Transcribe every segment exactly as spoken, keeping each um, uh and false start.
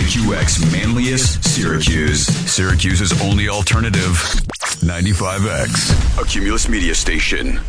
W Q X Manlius, Syracuse. Syracuse's only alternative, ninety-five X, a Cumulus media station.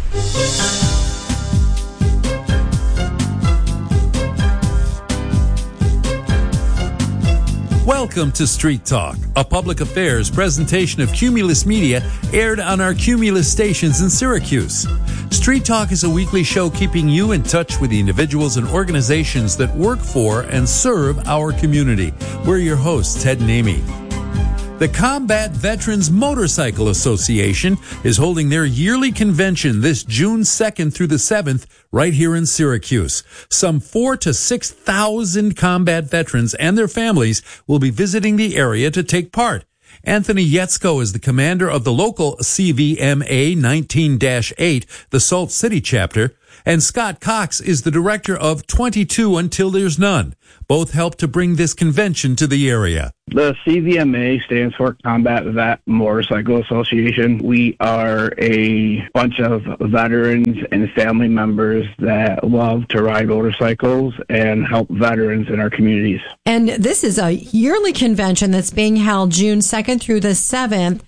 Welcome to Street Talk, a public affairs presentation of Cumulus Media aired on our Cumulus stations in Syracuse. Street Talk is a weekly show keeping you in touch with the individuals and organizations that work for and serve our community. We're your hosts, Ted and Amy. The Combat Veterans Motorcycle Association is holding their yearly convention this June second through the seventh right here in Syracuse. Some four to six thousand combat veterans and their families will be visiting the area to take part. Anthony Yetzko is the commander of the local C V M A nineteen dash eight, the Salt City chapter, and Scott Cox is the director of twenty-two Until There's None. Both help to bring this convention to the area. The C V M A stands for Combat Vet Motorcycle Association. We are a bunch of veterans and family members that love to ride motorcycles and help veterans in our communities. And this is a yearly convention that's being held June second through the seventh.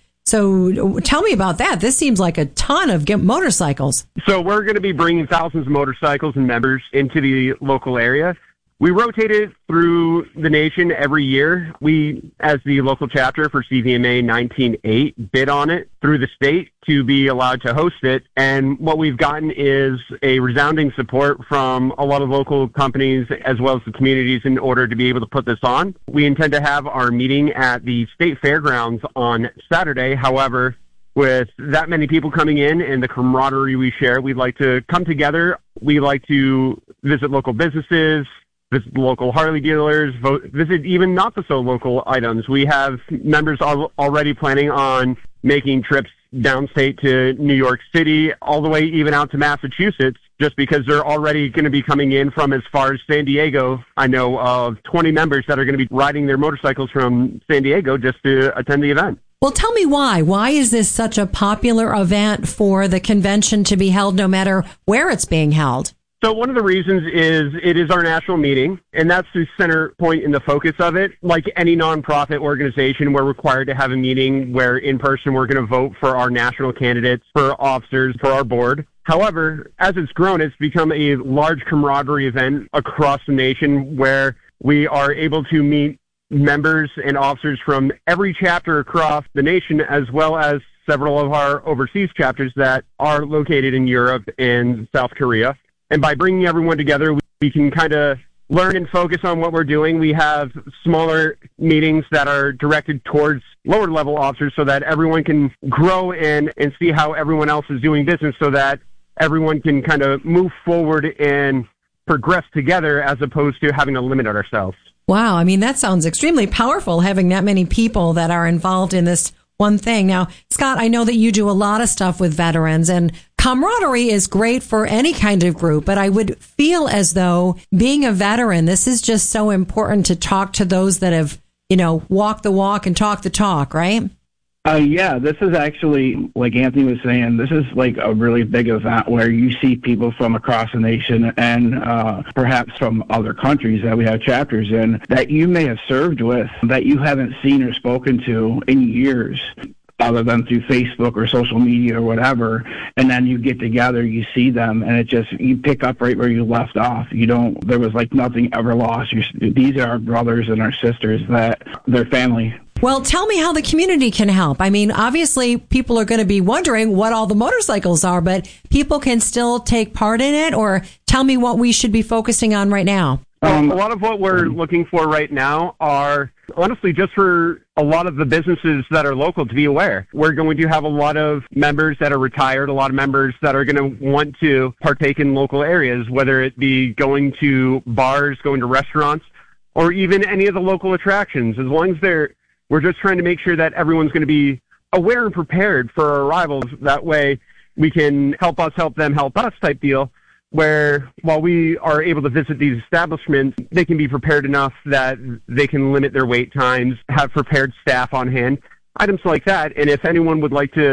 So tell me about that. This seems like a ton of motorcycles. So we're going to be bringing thousands of motorcycles and members into the local area. We rotate it through the nation every year. We, as the local chapter for C V M A nineteen eight, bid on it through the state to be allowed to host it. And what we've gotten is a resounding support from a lot of local companies as well as the communities in order to be able to put this on. We intend to have our meeting at the state fairgrounds on Saturday. However, with that many people coming in and the camaraderie we share, we'd like to come together. We like to visit local businesses, visit local Harley dealers, vote, visit even not so local items. We have members al- already planning on making trips downstate to New York City, all the way even out to Massachusetts, just because they're already going to be coming in from as far as San Diego. I know of twenty members that are going to be riding their motorcycles from San Diego just to attend the event. Well, tell me why. Why is this such a popular event for the convention to be held no matter where it's being held? So one of the reasons is it is our national meeting, and that's the center point and the focus of it. Like any nonprofit organization, we're required to have a meeting where in person we're going to vote for our national candidates, for officers, for our board. However, as it's grown, it's become a large camaraderie event across the nation where we are able to meet members and officers from every chapter across the nation, as well as several of our overseas chapters that are located in Europe and South Korea. And by bringing everyone together, we can kind of learn and focus on what we're doing. We have smaller meetings that are directed towards lower level officers so that everyone can grow and, and see how everyone else is doing business so that everyone can kind of move forward and progress together as opposed to having to limit ourselves. Wow. I mean, that sounds extremely powerful, having that many people that are involved in this one thing. Now, Scott, I know that you do a lot of stuff with veterans, and camaraderie is great for any kind of group, but I would feel as though being a veteran, this is just so important to talk to those that have, you know, walked the walk and talked the talk, right? Uh, yeah, this is actually, like Anthony was saying, this is like a really big event where you see people from across the nation and uh, perhaps from other countries that we have chapters in that you may have served with that you haven't seen or spoken to in years, other than through Facebook or social media or whatever, and then you get together, you see them, and it just, you pick up right where you left off. You don't, there was like nothing ever lost. You're, these are our brothers and our sisters that, they're family. Well, tell me how the community can help. I mean, obviously, people are going to be wondering what all the motorcycles are, but people can still take part in it, or tell me what we should be focusing on right now. Um, a lot of what we're looking for right now are, honestly, just for a lot of the businesses that are local to be aware. We're going to have a lot of members that are retired, a lot of members that are going to want to partake in local areas, whether it be going to bars, going to restaurants, or even any of the local attractions. As long as they're, we're just trying to make sure that everyone's going to be aware and prepared for our arrivals. That way we can help us, help them, help us type deal, where while we are able to visit these establishments, they can be prepared enough that they can limit their wait times, have prepared staff on hand, items like that. And if anyone would like to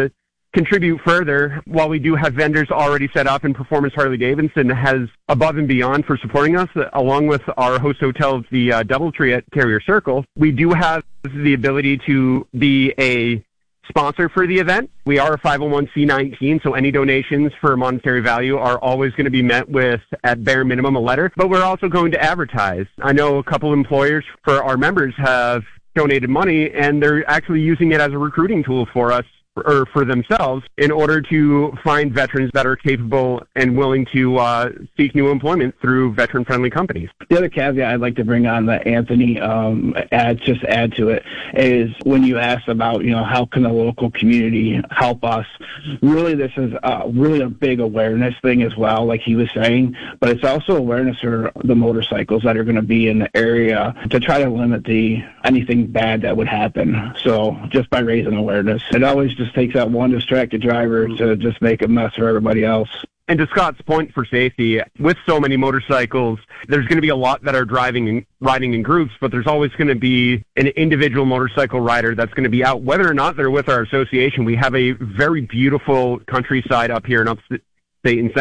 contribute further, while we do have vendors already set up, and Performance Harley-Davidson has above and beyond for supporting us, along with our host hotels, the uh, DoubleTree at Carrier Circle, we do have the ability to be a sponsor for the event. We are a five oh one c nineteen, so any donations for monetary value are always going to be met with, at bare minimum, a letter. But we're also going to advertise. I know a couple employers for our members have donated money, and they're actually using it as a recruiting tool for us, or for themselves, in order to find veterans that are capable and willing to uh, seek new employment through veteran-friendly companies. The other caveat I'd like to bring on that Anthony um, add, just add to it is when you asked about, you know, how can the local community help us, really this is uh, really a big awareness thing as well, like he was saying, but it's also awareness for the motorcycles that are going to be in the area to try to limit the anything bad that would happen. So just by raising awareness, it always just takes that one distracted driver to just make a mess for everybody else. And to Scott's point for safety, with so many motorcycles, there's going to be a lot that are driving and riding in groups, but there's always going to be an individual motorcycle rider that's going to be out, whether or not they're with our association. We have a very beautiful countryside up here in upstate in